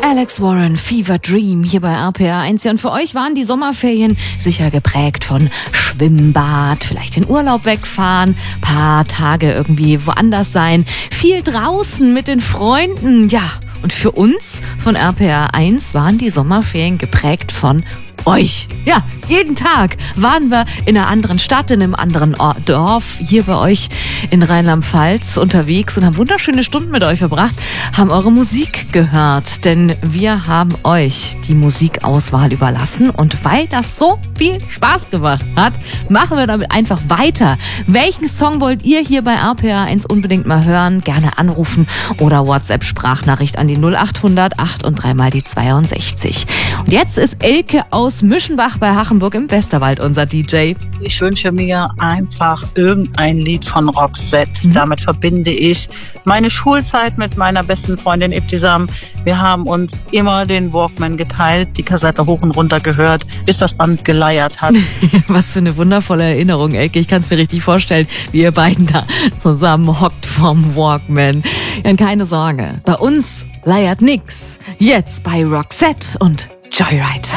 Alex Warren, Fever Dream hier bei RPR 1. Und für euch waren die Sommerferien sicher geprägt von Schwimmbad, vielleicht in Urlaub wegfahren, paar Tage irgendwie woanders sein, viel draußen mit den Freunden. Ja, und für uns von RPR 1 waren die Sommerferien geprägt von euch. Ja, jeden Tag waren wir in einer anderen Stadt, in einem anderen Dorf, hier bei euch in Rheinland-Pfalz unterwegs und haben wunderschöne Stunden mit euch verbracht, haben eure Musik gehört, denn wir haben euch die Musikauswahl überlassen und weil das so viel Spaß gemacht hat, machen wir damit einfach weiter. Welchen Song wollt ihr hier bei RPR 1 unbedingt mal hören? Gerne anrufen oder WhatsApp-Sprachnachricht an die 0800 8 und 3 mal die 62. Und jetzt ist Elke aus Mischenbach bei Hachenburg im Westerwald unser DJ. Ich wünsche mir einfach irgendein Lied von Roxette. Damit verbinde ich meine Schulzeit mit meiner besten Freundin Ibtisam. Wir haben uns immer den Walkman geteilt, die Kassette hoch und runter gehört, bis das Band geleiert hat. Was für eine wundervolle Erinnerung, Elke. Ich kann es mir richtig vorstellen, wie ihr beiden da zusammen hockt vom Walkman. Ja, keine Sorge, bei uns leiert nix. Jetzt bei Roxette und Joyride.